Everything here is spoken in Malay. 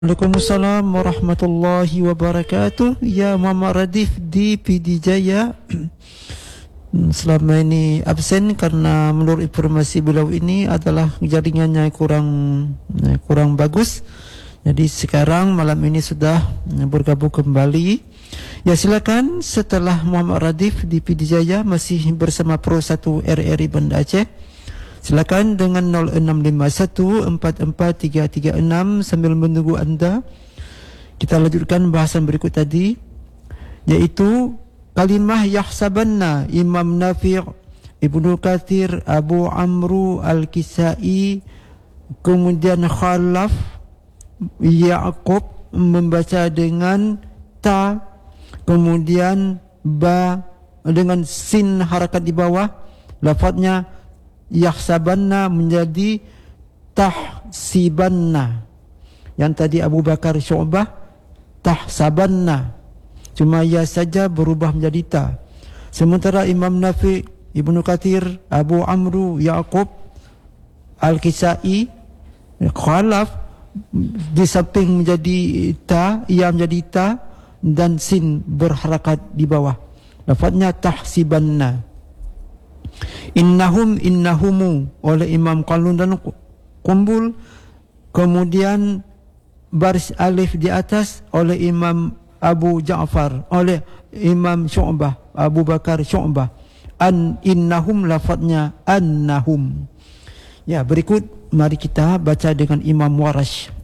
Waalaikumsalam warahmatullahi wabarakatuh. Ya Muhammad Radif di PD Jaya selama ini absen karena menurut informasi beliau ini adalah jaringannya kurang bagus. Jadi sekarang malam ini sudah bergabung kembali. Ya silakan, setelah Muhammad Radif di PD Jaya masih bersama Pro 1 RRI Banda Aceh. Silakan dengan 0651443336 sambil menunggu anda. Kita lanjutkan bahasan berikut tadi, yaitu kalimah yahsabanna Imam Nafi', Ibnu Katsir, Abu Amru Al-Kisai, kemudian Khalaf, Ya'qub membaca dengan ta, kemudian ba dengan sin harakat di bawah. Lafadznya yahsabanna menjadi tahsibanna. Yang tadi Abu Bakar Syu'bah tahsabanna, cuma ya saja berubah menjadi ta. Sementara Imam Nafi', Ibnu Katsir, Abu Amru, Ya'qub, Al-Kisai, Khalaf di samping menjadi ta, ia menjadi ta, dan sin berharakat di bawah. Lafadznya tahsibanna. Innahumu oleh Imam Qalun dan Qumbul, kemudian baris alif di atas oleh Imam Abu Ja'far, oleh Imam Syu'bah, Abu Bakar Syu'bah. Innahum lafadznya annahum. Ya, berikut mari kita baca dengan Imam Warash.